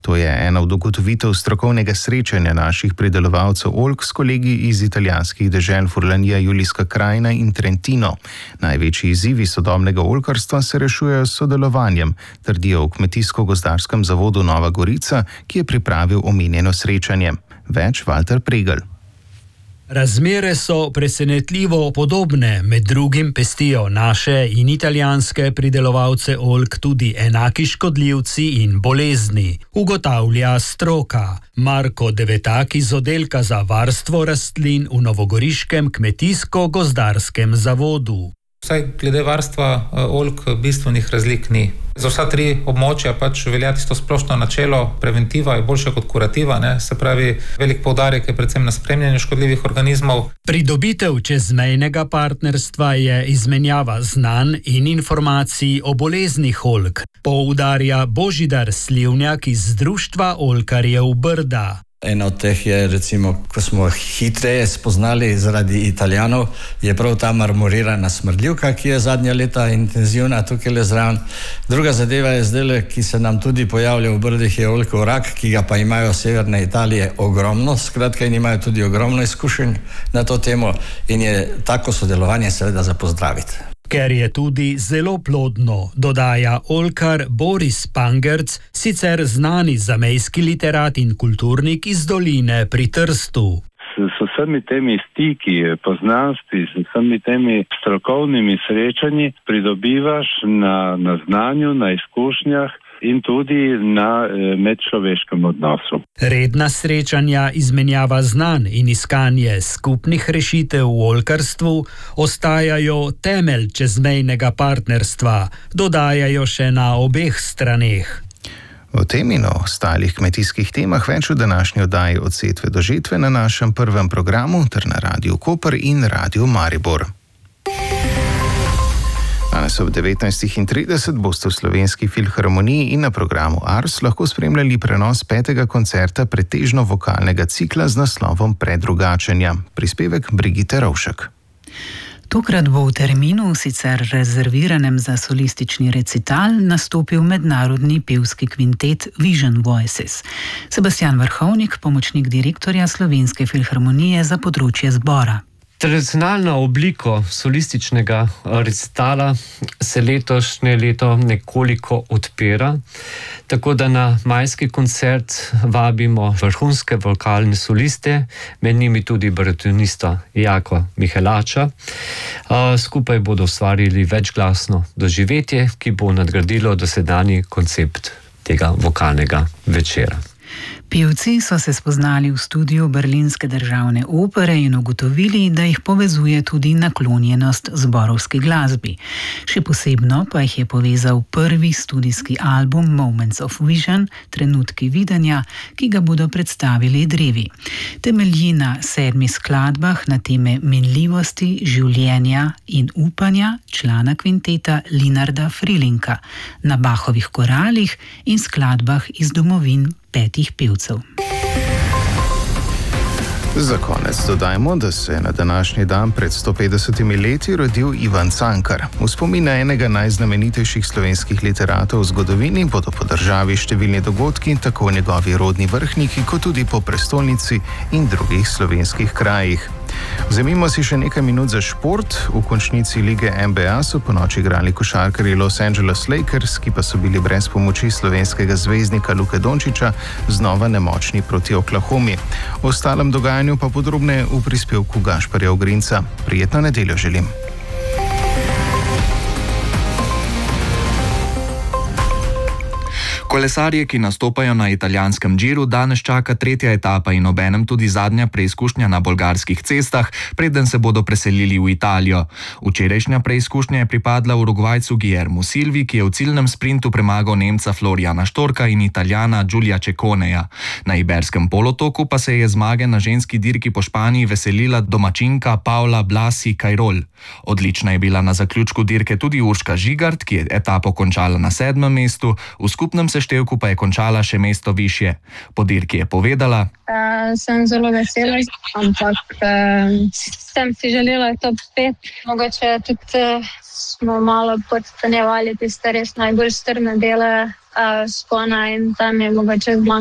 To je ena od ugotovitev strokovnega srečanja naših pridelovalcev oljk s kolegi iz italijanskih dežel Furlanija, Julijska krajina in Trentino. Največji izzivi sodobnega oljkarstva se rešujejo s sodelovanjem, trdijo v Kmetijsko-gozdarskem zavodu Nova Gorica, ki je pripravil omenjeno srečanje. Več Valter Pregl. Razmere so presenetljivo podobne, med drugim pestijo naše in italijanske pridelovalce oljk tudi enaki škodljivci in bolezni, ugotavlja stroka. Marko Devetak iz oddelka za varstvo rastlin v novogoriškem Kmetijsko-gozdarskem zavodu. Vsaj glede varstva oljk bistvenih razlik ni. Za vsa tri območja velja tisto splošno načelo, preventiva je boljša kot kurativa, se pravi, velik poudarek je predvsem na spremljanju škodljivih organizmov. Pridobitev čezmejnega partnerstva je izmenjava znanj in informacij o boleznih oljk, poudarja Božidar Slivnjak iz Društva oljkarjev Brda. Ena od teh je, recimo, ko smo hitreje spoznali zaradi Italijanov, je prav ta marmorirana smrdljivka, ki je zadnja leta intenzivna tukaj le zraven. Druga zadeva je zdaj, ki se nam tudi pojavlja v Brdih, je oljkov rak, ki ga pa imajo severne Italije ogromno, skratka in imajo tudi ogromno izkušenj na to temo in je tako sodelovanje seveda za pozdraviti. Ker je tudi zelo plodno, dodaja oljkar Boris Pangerc, sicer znani zamejski literat in kulturnik iz doline pri Trstu. S vsemi temi stiki, poznanstvi, s vsemi temi strokovnimi srečanji pridobivaš na znanju, na izkušnjah in tudi na medčloveškem odnosu. Redna srečanja, izmenjava znanj in iskanje skupnih rešitev v oljkarstvu ostajajo temelj čezmejnega partnerstva, dodajajo še na obeh straneh. O tem in o ostalih kmetijskih temah več v današnji oddaji Od setve do žetve na našem prvem programu ter na Radiu Koper in Radiu Maribor. Danes ob 19:30 boste v Slovenski filharmoniji in na programu Ars lahko spremljali prenos 5. koncerta pretežno vokalnega cikla z naslovom Predrugačenja. Prispevek Brigite Rovšek. Tokrat bo v terminu, sicer rezerviranem za solistični recital, nastopil mednarodni pevski kvintet Vision Voices. Sebastian Vrhovnik, pomočnik direktorja Slovenske filharmonije za področje zbora. Tradicionalna oblika solističnega recitala se letošnje leto nekoliko odpira, tako da na majski koncert vabimo vrhunske vokalne soliste, med njimi tudi baritonista Jako Mihelača. Skupaj bodo ustvarili večglasno doživetje, ki bo nadgradilo dosedanji koncept tega vokalnega večera. Pevci so se spoznali v studiu Berlinske državne opere in ugotovili, da jih povezuje tudi naklonjenost zborovski glasbi. Še posebno pa jih je povezal prvi studijski album Moments of Vision, Trenutki videnja, ki ga bodo predstavili drevi. Temelji na 7 skladbah na teme minljivosti, življenja in upanja člana kvinteta Linarda Frilinka, na Bachovih koralih in skladbah iz domovin 5 pevcev. Za konec dodajmo, da se je na današnji dan pred 150 leti rodil Ivan Cankar. V spomin na enega najznamenitejših slovenskih literatov v zgodovini bodo po državi številni dogodki, tako v njegovi rodni Vrhniki, kot tudi po prestolnici in drugih slovenskih krajih. Vzemimo si še nekaj minut za šport. V končnici lige NBA so ponoči igrali košarkarji Los Angeles Lakers, ki pa so bili brez pomoči slovenskega zvezdnika Luke Dončića znova nemočni proti Oklahomi. O ostalem dogajanju pa podrobneje v prispevku Gašparja Ogrinca. Prijetno nedeljo želim. Kolesarje, ki nastopajo na italijanskem Giru, danes čaka 3. etapa in obenem tudi zadnja preizkušnja na bolgarskih cestah, preden se bodo preselili v Italijo. Včerajšnja preizkušnja je pripadla Urugvajcu Guillermu Silvi, ki je v ciljnem sprintu premagal Nemca Florijana Štorka in Italijana Giulia Cecconeja. Na Iberskem polotoku pa se je zmage na ženski dirki po Španiji veselila domačinka Paula Blasi Cairol. Odlična je bila na zaključku dirke tudi Urška Žigart, ki je etapo končala na 7. mestu, v skupnem seštevku pa je končala še mesto višje. Po dirki je povedala: sem zelo vesela, ampak sem si želela top 5. Mogoče tudi smo malo podcenjevali tiste res najbolj strme dele vzpona in tam je mogoče zmanjkalo.